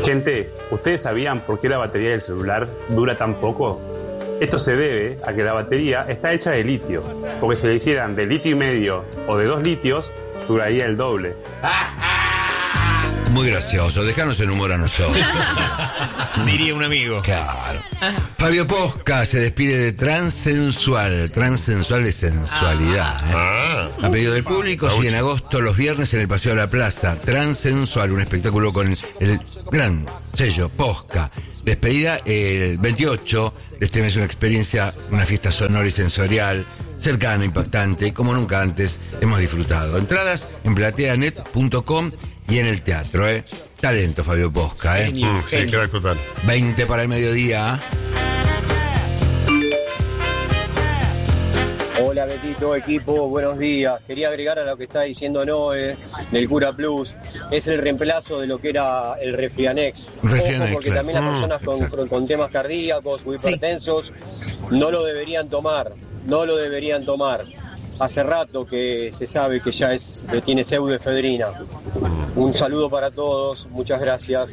Gente, ¿ustedes sabían por qué la batería del celular dura tan poco? Esto se debe a que la batería está hecha de litio, porque si la hicieran de 1,5 litros o de 2 litros, duraría el doble. Muy gracioso, dejanos en humor a nosotros. Diría un amigo. Claro. Fabio Posca se despide de Transsensual de sensualidad. A pedido del público, sigue en agosto los viernes en el Paseo de la Plaza. Transsensual, un espectáculo con el gran sello Posca. Despedida el 28 de este mes, una experiencia, una fiesta sonora y sensorial, cercana, impactante, como nunca antes hemos disfrutado. Entradas en plateanet.com y en el teatro, Talento, Fabio Posca, Sí, crack total. 20 para el mediodía. Hola Betito, equipo, buenos días. Quería agregar a lo que está diciendo Noé del Cura Plus. Es el reemplazo de lo que era el Refrianex. Ojo, porque claro. también las personas con temas cardíacos o hipertensos no lo deberían tomar. Hace rato que se sabe que ya que tiene pseudoefedrina. Un saludo para todos, muchas gracias.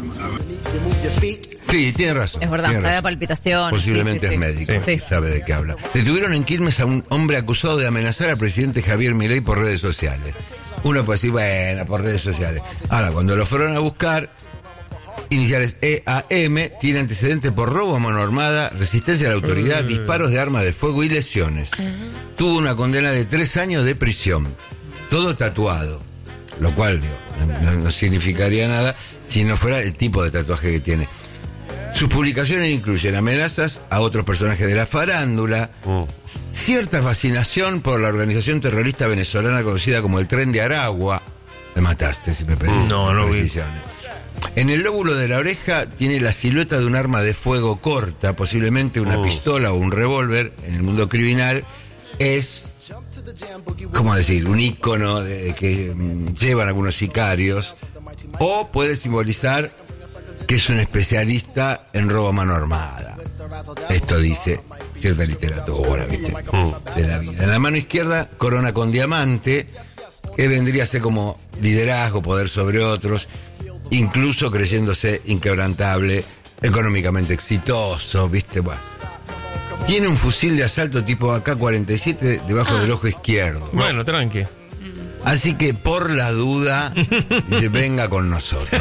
Sí, tiene razón. Es verdad, da palpitación. Posiblemente es médico, sabe de qué habla. Detuvieron en Quilmes a un hombre acusado de amenazar al presidente Javier Milei por redes sociales. Uno puede decir, bueno, por redes sociales. Ahora, cuando lo fueron a buscar, iniciales EAM, tiene antecedentes por robo a mano armada, resistencia a la autoridad, disparos de arma de fuego y lesiones. Tuvo una condena de 3 años de prisión. Todo tatuado. Lo cual, no significaría nada si no fuera el tipo de tatuaje que tiene. Sus publicaciones incluyen amenazas a otros personajes de la farándula, cierta fascinación por la organización terrorista venezolana conocida como el Tren de Aragua. Me mataste si me pedís precisiones. En el lóbulo de la oreja tiene la silueta de un arma de fuego corta, posiblemente una pistola o un revólver. En el mundo criminal es, ¿cómo decir?, un ícono que llevan algunos sicarios, o puede simbolizar que es un especialista en robo a mano armada. Esto dice cierta literatura, ¿viste? De la vida. En la mano izquierda, corona con diamante, que vendría a ser como liderazgo, poder sobre otros, incluso creyéndose inquebrantable, económicamente exitoso, ¿viste? Bueno. Tiene un fusil de asalto tipo AK-47 debajo del ojo izquierdo. Bueno, tranqui. Así que por la duda, dice, venga con nosotros.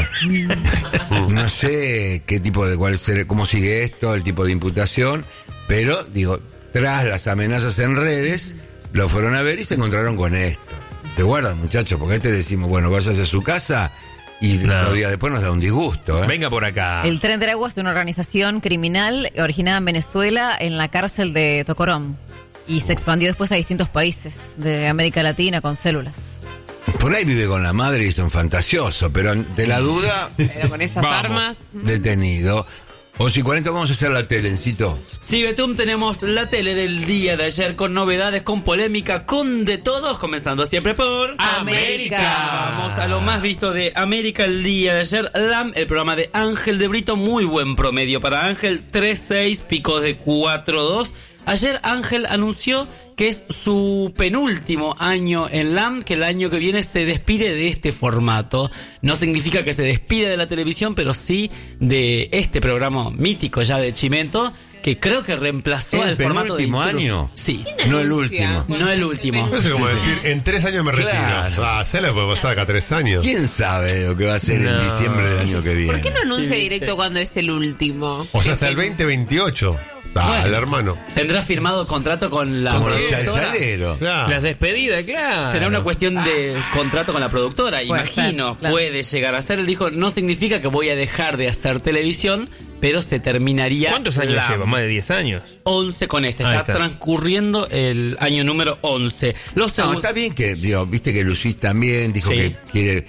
No sé qué tipo de cómo sigue esto, el tipo de imputación, pero digo, tras las amenazas en redes, lo fueron a ver y se encontraron con esto. Te guardan, muchachos, porque a este decimos, bueno, vayas a su casa y los días después nos da un disgusto, Venga por acá. El Tren de Aragua es una organización criminal originada en Venezuela, en la cárcel de Tocorón. Y se expandió después a distintos países de América Latina con células. Por ahí vive con la madre y es un fantasioso, pero de la duda... Pero con esas armas... Detenido. 11:40, vamos a hacer la telencito. Sí, Betum, tenemos la tele del día de ayer con novedades, con polémica, con de todos, comenzando siempre por... América. Vamos a lo más visto de América el día de ayer. LAM, el programa de Ángel de Brito, muy buen promedio para Ángel, 3.6, picos de 4.2. Ayer Ángel anunció que es su penúltimo año en LAM, que el año que viene se despide de este formato. No significa que se despide de la televisión, pero sí de este programa mítico ya de Chimento, que creo que reemplazó al formato de... ¿El penúltimo año? Sí. No el último. No el último. No sé cómo decir, en 3 años me retiro. Claro. Se la puede pasar acá 3 años. ¿Quién sabe lo que va a ser en diciembre del año que viene? ¿Por qué no anuncia directo cuando es el último? O sea, hasta el 2028. Bueno, el hermano. Tendrá firmado contrato con la Como los productora. chalchaleros. Claro. Las despedidas, claro. Será una cuestión de contrato con la productora, Puede imagino, ser, claro. puede llegar a ser. Él dijo, no significa que voy a dejar de hacer televisión, pero se terminaría... ¿Cuántos años LAM. lleva? ¿Más de 10 años? 11 con este, Ahí está está. transcurriendo el año número 11. Los No, segundos... está bien que, digo, viste que Lucis también dijo Sí. que quiere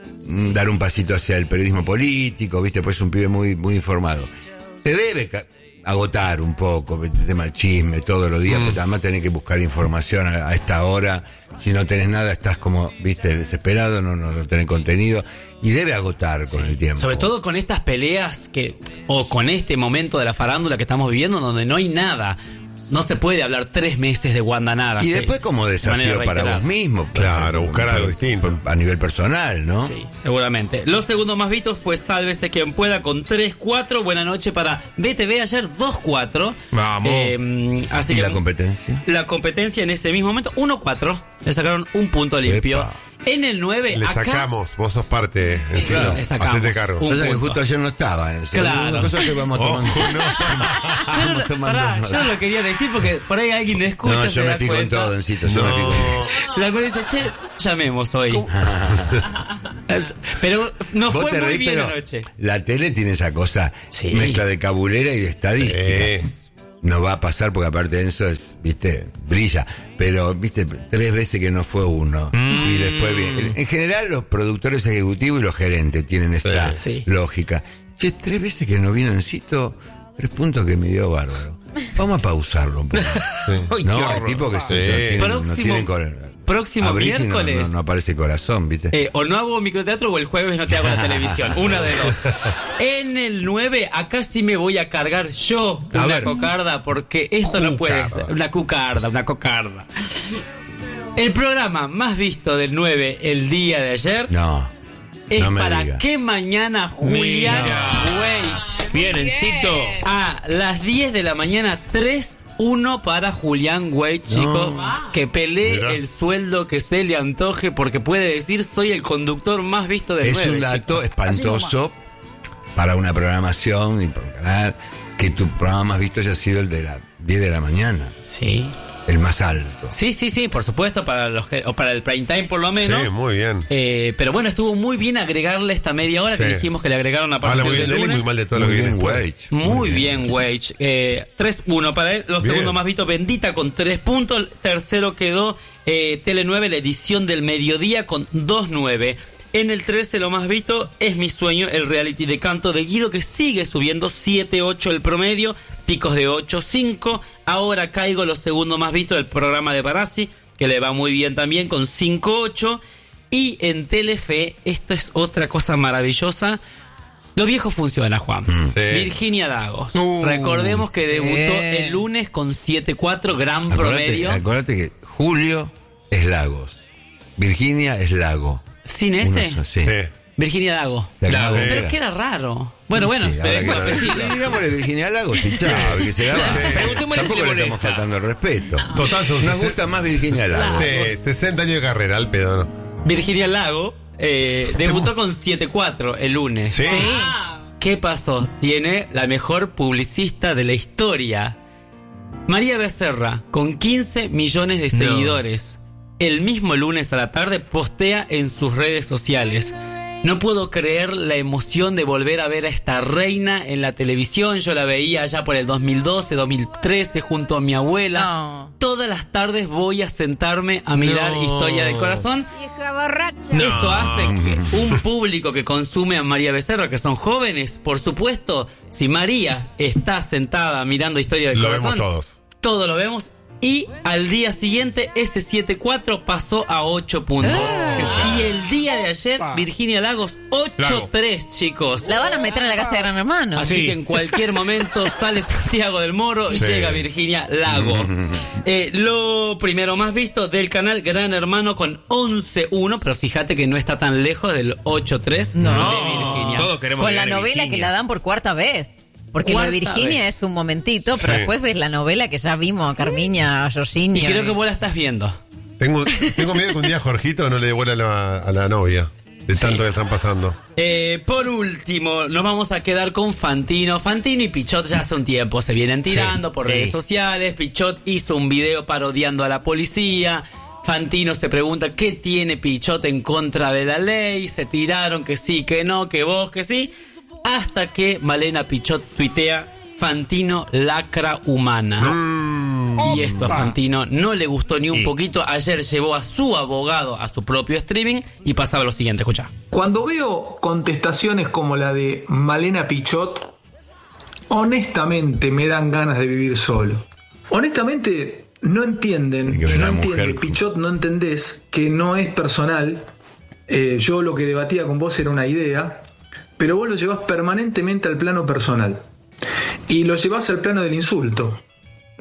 dar un pasito hacia el periodismo político, viste, pues es un pibe muy, muy informado. Se debe agotar un poco el tema del chisme todos los días, porque además tenés que buscar información a esta hora. Si no tenés nada, estás como, viste, desesperado, no tenés contenido. Y debe agotar con el tiempo. Sobre todo con estas peleas o con este momento de la farándula que estamos viviendo, donde no hay nada. no se puede hablar 3 meses de Guandanara. Y después como desafío para vos mismo. Claro, buscar algo distinto. A nivel personal, ¿no? Sí, seguramente. Los segundos más vistos fue Sálvese quien pueda con 3-4. Buena noche para BTV ayer 2-4. Vamos. Así ¿Y que la competencia? La competencia en ese mismo momento 1-4. Le sacaron un punto limpio. Epa. En el 9 Le acá sacamos, vos sos parte. Sí, le sacamos. Hacete cargo. Un Pasa que punto. justo ayer no estaba en eso. Claro. Una cosa que vamos tomando. Yo no lo quería decir porque por ahí alguien me escucha. No, se yo me da fijo en cuenta. todo, Encito. Yo me fijo en Se da cuenta y dice, che, llamemos hoy. Pero nos Vos fue te muy reís, bien pero anoche. la tele tiene esa cosa, Sí. mezcla de cabulera y de estadística. No va a pasar porque aparte de eso es, viste, brilla. Pero, viste, 3 veces que no fue uno. Y les fue bien. En general, los productores ejecutivos y los gerentes tienen esta Sí. lógica. Che, 3 veces que no vino Encito, 3 puntos que me dio bárbaro. Vamos a pausarlo un poco. Ay, No, qué hay horror. tipos que no tienen Próximo Abrís y miércoles. no aparece corazón, ¿viste? O no hago microteatro o el jueves no te hago la televisión. Una de dos. En el 9, acá sí me voy a cargar yo A una ver. cocarda porque esto no puede ser. Una cocarda. El programa más visto del 9 el día de ayer No. es no me para digas. que mañana Julián Mira. Weich Bien, Encito. a las 10 de la mañana 3-1 para Julián Weich, chicos, que pelee Mira. el sueldo que se le antoje porque puede decir soy el conductor más visto del Es 9, un dato chicos. espantoso para una programación y para un canal que tu programa más visto haya sido el de las 10 de la mañana, Sí. el más alto. Sí, por supuesto, o para el prime time por lo menos. Sí, muy bien. Pero bueno, estuvo muy bien agregarle esta media hora que Sí. dijimos que le agregaron a partir Habla muy del bien de él y lunes. muy mal de todo lo Muy que viene bien, después. Weich. Muy bien, Weich. 3-1 para él. Los Bien. segundos más vistos, Bendita con 3 puntos. El tercero quedó Tele 9, la edición del mediodía con 2-9. En el 13 lo más visto es Mi Sueño, el reality de canto de Guido que sigue subiendo 7-8 el promedio, picos de 8-5. Ahora caigo los segundos más vistos del programa de Barassi, que le va muy bien también con 5-8. Y en Telefe, esto es otra cosa maravillosa. Lo viejo funciona, Juan. Sí. Virginia Lagos. Recordemos que debutó el lunes con 7-4, gran promedio. Acordate que Julio es Lagos, Virginia es Lago. ¿Sin ese? Uno, sí. Sí. Virginia Lago. La Lago. Lago. Pero queda raro. Bueno, Sí, pero ahora es que un lo apellido. decís. Digámosle Virginia Lagos y chao, que se la va. Preguntémosle si Tampoco le le estamos molesta. faltando el respeto. Total, son Nos gusta más Virginia Lagos. Sí, 60 años de carrera, al pedo, ¿no? Virginia Lago debutó con 7-4 el lunes. Sí. ¿Qué pasó? Tiene la mejor publicista de la historia. María Becerra, con 15 millones de seguidores. El mismo lunes a la tarde postea en sus redes sociales: no puedo creer la emoción de volver a ver a esta reina en la televisión. Yo la veía allá por el 2012, 2013 junto a mi abuela. No. Todas las tardes voy a sentarme a mirar No. Historia del Corazón. Vieja borracha. Eso hace que un público que consume a María Becerra, que son jóvenes, por supuesto, si María está sentada mirando Historia del Lo Corazón, vemos todos. todo lo vemos. Y al día siguiente, ese 7-4 pasó a 8 puntos. Y el día de ayer, Virginia Lagos, 8-3, chicos. La van a meter en la casa de Gran Hermano. Así Sí. que en cualquier momento sale Santiago del Moro, Sí. llega Virginia Lago. Lo primero más visto del canal Gran Hermano con 11-1, pero fíjate que no está tan lejos del 8-3 No. de Virginia. Todos queremos Con la llegar a novela Virginia. que la dan por cuarta vez. Porque lo de Cuarta Virginia vez. es un momentito, pero Sí. después ves la novela que ya vimos a Carmiña, a Jorginho. Y creo que vos la estás viendo. Tengo miedo que un día Jorgito no le dé bola a la novia. De tanto que están pasando. Por último, nos vamos a quedar con Fantino. Fantino y Pichot ya hace un tiempo se vienen tirando por redes sociales. Pichot hizo un video parodiando a la policía. Fantino se pregunta qué tiene Pichot en contra de la ley. Se tiraron que sí, que no, que vos, que sí. Hasta que Malena Pichot tuitea: Fantino lacra humana. Y esto a Fantino no le gustó ni un poquito. Ayer llevó a su abogado a su propio streaming y pasaba lo siguiente, escucha. Cuando veo contestaciones como la de Malena Pichot, honestamente me dan ganas de vivir solo. Honestamente no entienden, Que una no mujer entiende, Pichot, no entendés que no es personal. Yo lo que debatía con vos era una idea, pero vos lo llevás permanentemente al plano personal y lo llevás al plano del insulto.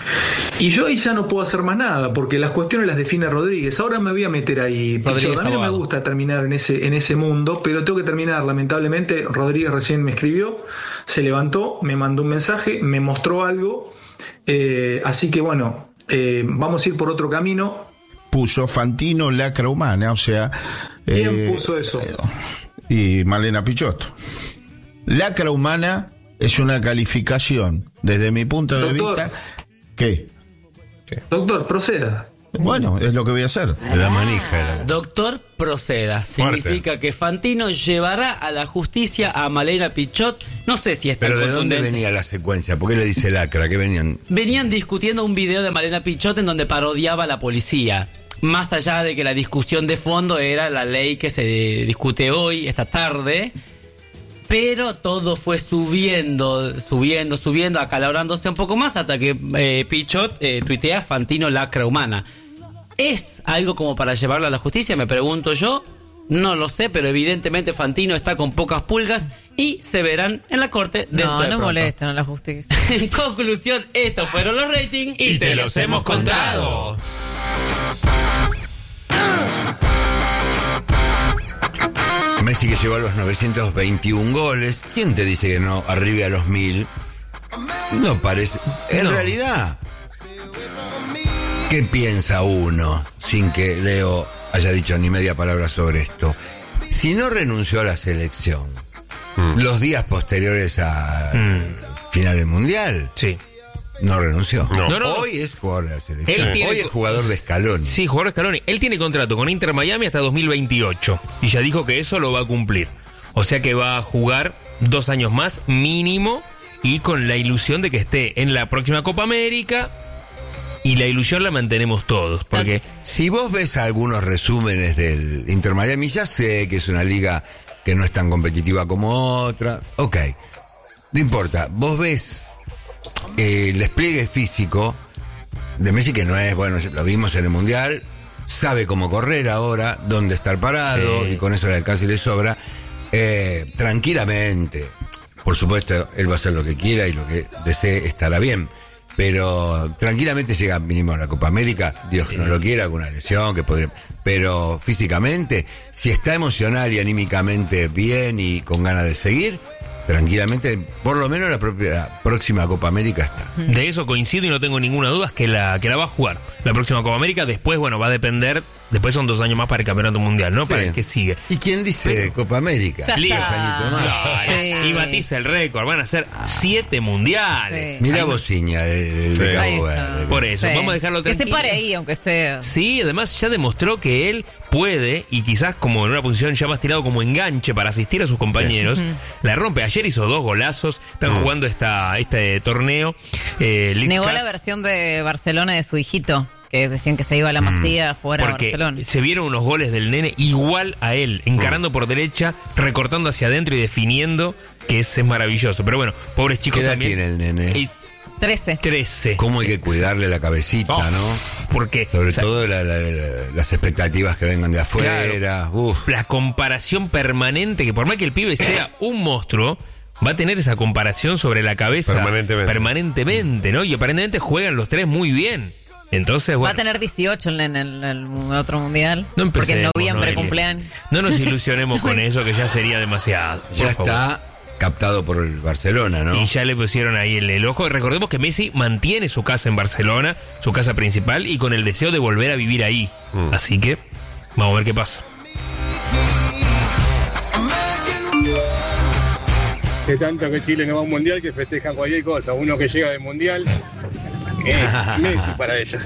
Y yo ahí ya no puedo hacer más nada, porque las cuestiones las define Rodríguez. Ahora me voy a meter ahí. Rodríguez, a mí no me abogado. gusta terminar en ese mundo, pero tengo que terminar. Lamentablemente, Rodríguez recién me escribió, se levantó, me mandó un mensaje, me mostró algo. Así que bueno, vamos a ir por otro camino. Puso Fantino lacra humana, o sea... ¿Quién puso eso? Y Malena Pichot. Lacra humana es una calificación, desde mi punto de vista... ¿Qué? Doctor, proceda. Bueno, es lo que voy a hacer. La manija. Doctor, proceda. Significa que Fantino llevará a la justicia a Malena Pichot. No sé si está Pero ¿de dónde contundente. venía la secuencia? ¿Por qué le dice lacra? ¿Qué venían? Venían discutiendo un video de Malena Pichot en donde parodiaba a la policía. Más allá de que la discusión de fondo era la ley que se discute hoy, esta tarde. Pero todo fue subiendo, acalorándose un poco más hasta que Pichot tuitea Fantino lacra humana. ¿Es algo como para llevarlo a la justicia? Me pregunto yo. No lo sé, pero evidentemente Fantino está con pocas pulgas y se verán en la corte dentro de No pronto. molesten a la justicia. En conclusión, estos fueron los ratings Y te los hemos contado. Messi que llegó a los 921 goles. ¿Quién te dice que no arribe a los 1000? No parece. En realidad, ¿qué piensa uno sin que Leo haya dicho ni media palabra sobre esto? Si no renunció a la selección los días posteriores a final del Mundial, Sí. no renunció. No. Hoy es jugador de la selección. Él tiene Hoy es jugador de Scaloni. Sí, jugador Scaloni. Él tiene contrato con Inter Miami hasta 2028. Y ya dijo que eso lo va a cumplir. O sea que va a jugar 2 años más mínimo y con la ilusión de que esté en la próxima Copa América. Y la ilusión la mantenemos todos. Porque Si vos ves algunos resúmenes del Inter Miami, ya sé que es una liga que no es tan competitiva como otra. Ok, no importa. Vos ves el despliegue físico de Messi, que no es, bueno, lo vimos en el Mundial, sabe cómo correr ahora, dónde estar parado, Sí. y con eso le alcanza y le sobra. Tranquilamente, por supuesto, él va a hacer lo que quiera y lo que desee estará bien. Pero tranquilamente llega mínimo a la Copa América, Dios no lo quiera, con una lesión que podría. Pero físicamente, si está emocional y anímicamente bien y con ganas de seguir, tranquilamente, por lo menos la próxima Copa América está. de eso coincido y no tengo ninguna duda, es que la va a jugar. La próxima Copa América, después, bueno, va a depender. Después son 2 años más para el Campeonato Mundial, ¿no? Para Sí. el que sigue. ¿Y quién dice Copa América? Ya Lío. está. añitos más. Ay, y batiza el récord. Van a ser 7 mundiales. Sí. Mirá Bociña, el de Ahí Cabo está. Verde. Por eso, Sí. vamos a dejarlo Que tranquilo. se pare ahí, aunque sea. Sí, además ya demostró que él puede, y quizás como en una posición ya más tirado como enganche para asistir a sus compañeros, la rompe. Ayer hizo 2 golazos, están jugando este torneo. League Negó Cup, la versión de Barcelona de su hijito, que decían que se iba a la Masía a jugar a porque Barcelona. se vieron unos goles del nene igual a él, encarando por derecha, recortando hacia adentro y definiendo, que es maravilloso. Pero bueno, pobres ¿Qué chicos edad también. tiene el nene? Y 13. 13. ¿Cómo hay que cuidarle la cabecita, no? Porque Sobre o sea, todo las expectativas que vengan de afuera. Uf. la comparación permanente, que por más que el pibe sea un monstruo, va a tener esa comparación sobre la cabeza permanentemente, ¿no? Y aparentemente juegan los 3 muy bien. Entonces, Va bueno, a tener 18 en el otro mundial. no porque en empecemos, noviembre Noelia. cumpleaños. No nos ilusionemos con eso, que ya sería demasiado. por Ya favor. está captado por el Barcelona, ¿no? Y ya le pusieron ahí el ojo. Recordemos que Messi mantiene su casa en Barcelona, su casa principal, y con el deseo de volver a vivir ahí. Así que, vamos a ver qué pasa. De tanto que Chile no va a un mundial que festejan cualquier cosa. Uno que llega del mundial es Messi para ellos.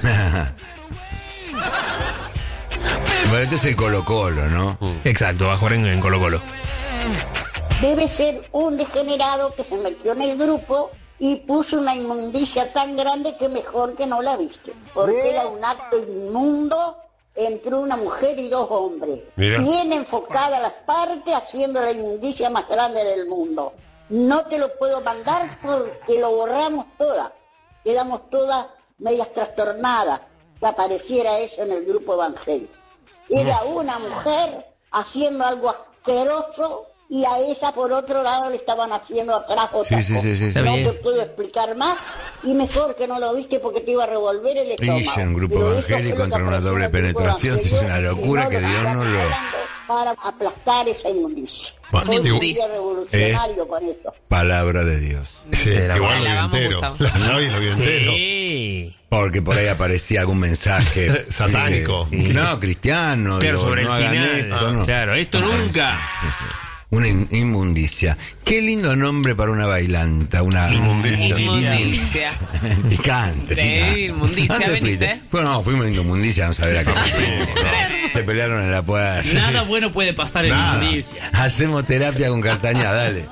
Bueno, este es el Colo-Colo, ¿no? Exacto, va a jugar en Colo-Colo. Debe ser un degenerado que se metió en el grupo y puso una inmundicia tan grande que mejor que no la viste. Porque era un acto inmundo entre una mujer y 2 hombres. Mira. Bien enfocada las partes, haciendo la inmundicia más grande del mundo. No te lo puedo mandar porque lo borramos todas. Quedamos todas medias trastornadas que apareciera eso en el grupo Evangel. Era una mujer haciendo algo asqueroso y a esa por otro lado le estaban haciendo atrás otra cosa. Sí. No te puedo explicar más y mejor que no lo viste porque te iba a revolver el estómago. Y un grupo evangélico contra una doble penetración es una locura que Dios no lo... Para aplastar esa inmundicia. Bueno, revolucionario con esto. Palabra de Dios. Sí, igual lo vi entero. La Javi lo vi entero. Sí. Porque por ahí aparecía algún mensaje satánico. No, cristiano. Claro, digo, sobre no el hagan final. esto, no. Claro, esto nunca. Sí. Una inmundicia. Qué lindo nombre para una bailanta, una Inmundicia. Picante. Sí, inmundicia, ¿Dónde veniste. fuiste? Bueno, no, fuimos en inmundicia, vamos a ver acá. Se pelearon en la puerta. Nada bueno puede pasar en inmundicia. Hacemos terapia con Cartañá, dale.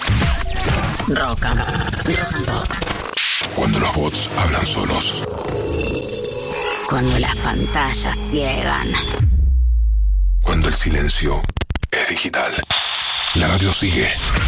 Rock and Pop. Cuando los bots hablan solos. Cuando las pantallas ciegan. Cuando el silencio es digital. La radio sigue.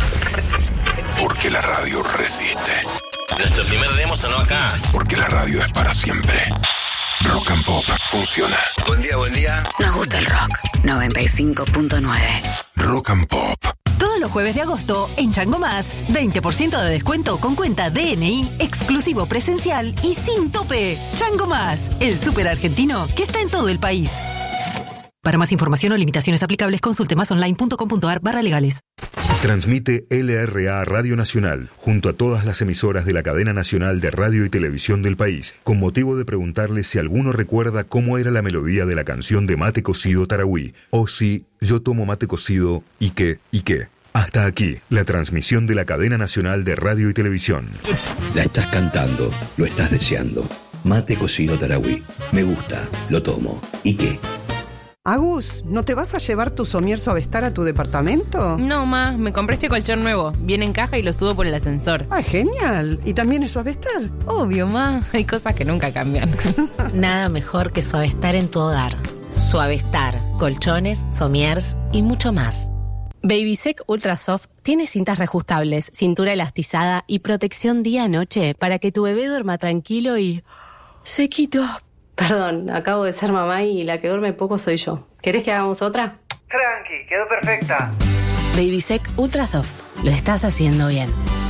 Porque la radio resiste. Nuestro primer demo sonó acá. Porque la radio es para siempre. Rock and Pop funciona. Buen día. Nos gusta el rock. 95.9. Rock and Pop. Todos los jueves de agosto, en Chango Más, 20% de descuento con cuenta DNI, exclusivo presencial y sin tope. Chango Más, el súper argentino que está en todo el país. Para más información o limitaciones aplicables, consulte masonline.com.ar/legales. Transmite LRA Radio Nacional, junto a todas las emisoras de la cadena nacional de radio y televisión del país, con motivo de preguntarle si alguno recuerda cómo era la melodía de la canción de Mate Cocido Tarahui, o si yo tomo mate cocido y qué. Hasta aquí, la transmisión de la cadena nacional de radio y televisión. La estás cantando, lo estás deseando. Mate Cocido Tarahui. Me gusta, lo tomo. ¿Y qué? Agus, ¿no te vas a llevar tu somier Suavestar a tu departamento? No, ma, me compré este colchón nuevo. Viene en caja y lo subo por el ascensor. ¡Ah, genial! ¿Y también es Suavestar? Obvio, ma. Hay cosas que nunca cambian. Nada mejor que Suavestar en tu hogar. Suavestar, colchones, somiers y mucho más. Babysec Ultra Soft tiene cintas reajustables, cintura elastizada y protección día-noche para que tu bebé duerma tranquilo y... sequito. Perdón, acabo de ser mamá y la que duerme poco soy yo. ¿Querés que hagamos otra? Tranqui, quedó perfecta. Babysec Ultra Soft. Lo estás haciendo bien.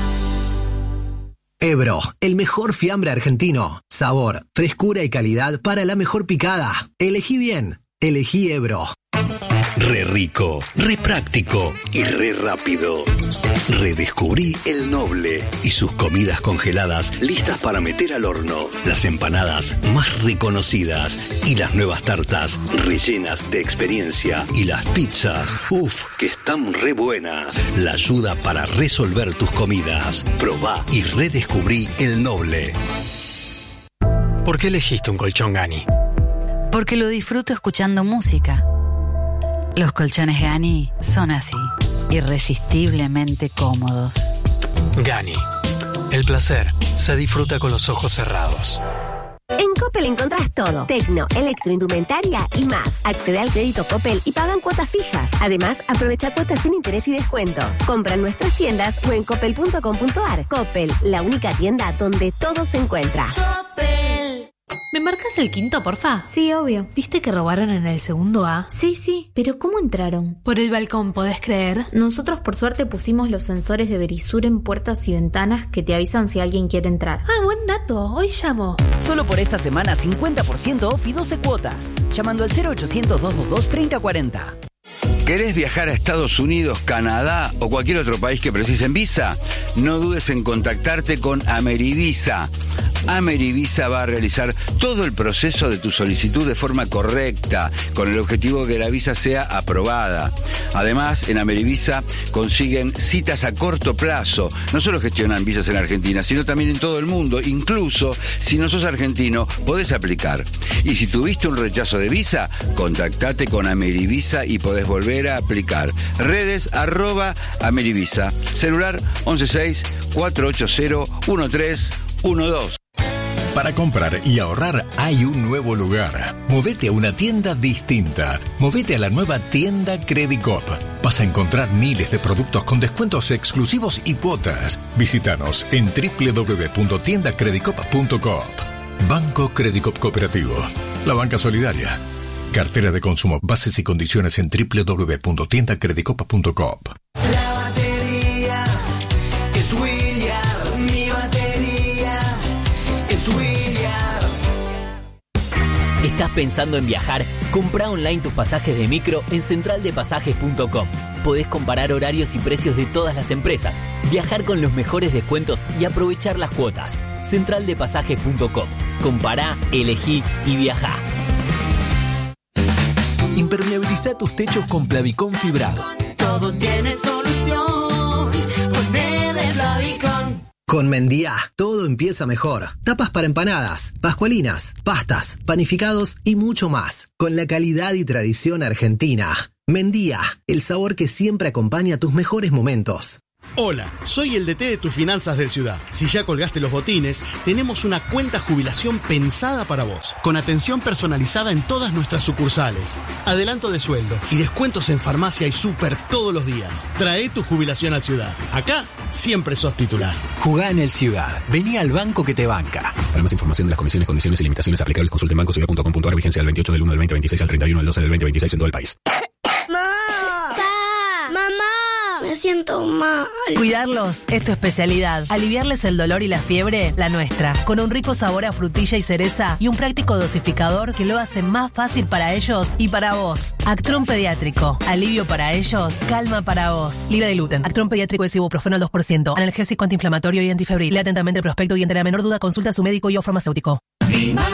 Ebro, el mejor fiambre argentino. Sabor, frescura y calidad para la mejor picada. Elegí bien. Elegí Ebro. Re rico, re práctico y re rápido. Redescubrí El Noble y sus comidas congeladas listas para meter al horno. Las empanadas más reconocidas y las nuevas tartas rellenas de experiencia. Y las pizzas, que están re buenas. La ayuda para resolver tus comidas. Probá y redescubrí El Noble. ¿Por qué elegiste un colchón Gani? Porque lo disfruto escuchando música. Los colchones Gani son así, irresistiblemente cómodos. Gani, el placer se disfruta con los ojos cerrados. En Coppel encontrás todo: tecno, electroindumentaria y más. Accede al crédito Coppel y pagan cuotas fijas. Además, aprovecha cuotas sin interés y descuentos. Compra en nuestras tiendas o en coppel.com.ar. Coppel, la única tienda donde todo se encuentra. Coppel. ¿Me marcas el quinto, porfa? Sí, obvio. ¿Viste que robaron en el segundo A? Sí, pero ¿cómo entraron? Por el balcón, ¿podés creer? Nosotros por suerte pusimos los sensores de Verisur en puertas y ventanas que te avisan si alguien quiere entrar. Ah, buen dato. Hoy llamo. Solo por esta semana 50% off y 12 cuotas. Llamando al 0800-222-3040. ¿Querés viajar a Estados Unidos, Canadá o cualquier otro país que precisen visa? No dudes en contactarte con Amerivisa. Amerivisa va a realizar todo el proceso de tu solicitud de forma correcta, con el objetivo de que la visa sea aprobada. Además, en Amerivisa consiguen citas a corto plazo. No solo gestionan visas en Argentina, sino también en todo el mundo. Incluso, si no sos argentino, podés aplicar. Y si tuviste un rechazo de visa, contactate con Amerivisa y podés volver a aplicar. Redes @Amerivisa. Celular 116-480-1312. Para comprar y ahorrar hay un nuevo lugar. Movete a una tienda distinta. Movete a la nueva tienda Credicop. Vas a encontrar miles de productos con descuentos exclusivos y cuotas. Visítanos en www.tiendacredicop.coop. Banco Credicop Cooperativo. La banca solidaria. Cartera de consumo. Bases y condiciones en www.tiendacredicop.coop. ¿Estás pensando en viajar? Comprá online tus pasajes de micro en centraldepasajes.com. Podés comparar horarios y precios de todas las empresas, viajar con los mejores descuentos y aprovechar las cuotas. Centraldepasajes.com. Compará, elegí y viajá. Impermeabiliza tus techos con Plavicón fibrado. Todo tiene solución. Ponele Plavicón. Con Mendía, todo empieza mejor. Tapas para empanadas, pascualinas, pastas, panificados y mucho más. Con la calidad y tradición argentina. Mendía, el sabor que siempre acompaña tus mejores momentos. Hola, soy el DT de tus finanzas del Ciudad. Si ya colgaste los botines, tenemos una cuenta jubilación pensada para vos, con atención personalizada en todas nuestras sucursales, adelanto de sueldo y descuentos en farmacia y súper todos los días. Trae tu jubilación al Ciudad. Acá siempre sos titular. Jugá en el Ciudad. Vení al banco que te banca. Para más información de las condiciones, condiciones y limitaciones aplicables, consulte en bancociudad.com.ar. Vigencia del 28 del 1 del 2026 al 31 del 12 del 2026 en todo el país. Me siento mal. Cuidarlos es tu especialidad. Aliviarles el dolor y la fiebre, la nuestra. Con un rico sabor a frutilla y cereza y un práctico dosificador que lo hace más fácil para ellos y para vos. Actron Pediátrico. Alivio para ellos, calma para vos. Libre de gluten. Actron Pediátrico es ibuprofeno al 2%. Analgésico, antiinflamatorio y antifebril. Lea atentamente el prospecto y ante la menor duda consulta a su médico y o farmacéutico.